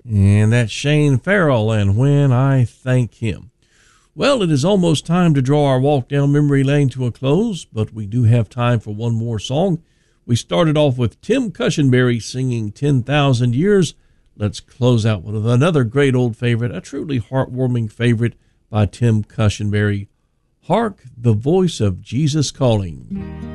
And that's Shane Farrell, and When I Thank Him. Well, it is almost time to draw our walk down memory lane to a close, but we do have time for one more song. We started off with Tim Cushenberry singing 10,000 Years. Let's close out with another great old favorite, a truly heartwarming favorite by Tim Cushenberry. Hark the Voice of Jesus Calling.